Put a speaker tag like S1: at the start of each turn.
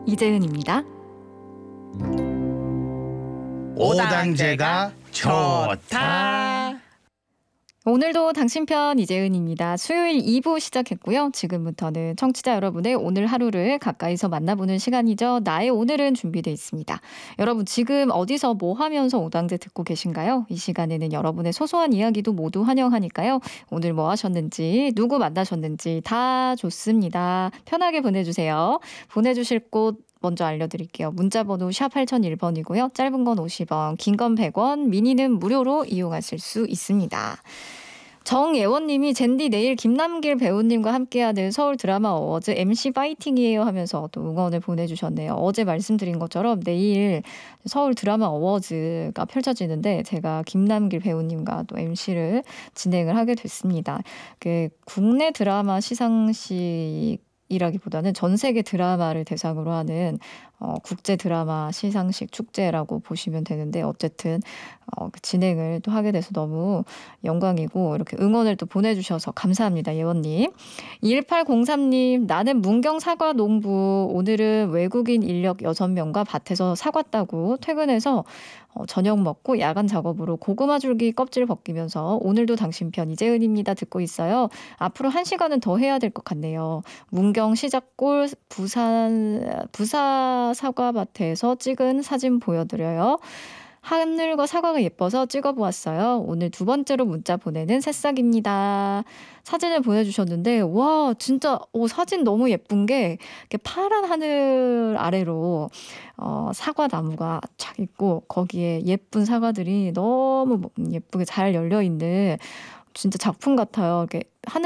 S1: 이재은입니다.
S2: 오당제가 좋다.
S1: 오늘도 당신편 이재은입니다. 수요일 2부 시작했고요. 지금부터는 청취자 여러분의 오늘 하루를 가까이서 만나보는 시간이죠. 나의 오늘은 준비되어 있습니다. 여러분 지금 어디서 뭐 하면서 오당제 듣고 계신가요? 이 시간에는 여러분의 소소한 이야기도 모두 환영하니까요. 오늘 뭐 하셨는지, 누구 만나셨는지 다 좋습니다. 편하게 보내주세요. 보내주실 곳 먼저 알려드릴게요. 문자번호 샵 8001번이고요. 짧은 건 50원, 긴 건 100원, 미니는 무료로 이용하실 수 있습니다. 정예원님이 젠디 내일 김남길 배우님과 함께하는 서울 드라마 어워즈 MC 파이팅이에요 하면서 또 응원을 보내주셨네요. 어제 말씀드린 것처럼 내일 서울 드라마 어워즈가 펼쳐지는데 제가 김남길 배우님과 또 MC를 진행을 하게 됐습니다. 그 국내 드라마 시상식 이라기보다는 전 세계 드라마를 대상으로 하는 국제 드라마 시상식 축제라고 보시면 되는데 어쨌든 그 진행을 또 하게 돼서 너무 영광이고 이렇게 응원을 또 보내주셔서 감사합니다. 예원님. 1803님 나는 문경 사과 농부 오늘은 외국인 인력 6명과 밭에서 사과 따고 퇴근해서 저녁 먹고 야간 작업으로 고구마 줄기 껍질 벗기면서 오늘도 당신 편 이재은입니다 듣고 있어요. 앞으로 1시간은 더 해야 될 것 같네요. 문경 시작골 부사 사과밭에서 찍은 사진 보여드려요. 하늘과 사과가 예뻐서 찍어보았어요. 오늘 두 번째로 문자 보내는 새싹입니다. 사진을 보내주셨는데 와 진짜 사진 너무 예쁜 게 이렇게 파란 하늘 아래로 사과 나무가 착 있고 거기에 예쁜 사과들이 너무 예쁘게 잘 열려 있는 진짜 작품 같아요. 이렇게 하늘